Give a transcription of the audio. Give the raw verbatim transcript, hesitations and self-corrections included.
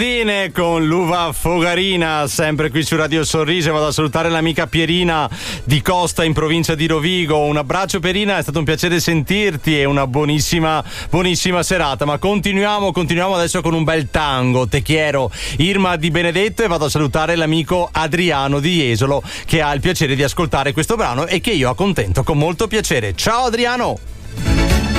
Martine con l'uva fogarina, sempre qui su Radio Sorriso. Vado a salutare l'amica Pierina di Costa in provincia di Rovigo. Un abbraccio Pierina, è stato un piacere sentirti e una buonissima buonissima serata. Ma continuiamo, continuiamo adesso con un bel tango, Te quiero, Irma Di Benedetto, e vado a salutare l'amico Adriano di Jesolo che ha il piacere di ascoltare questo brano e che io accontento con molto piacere. Ciao Adriano!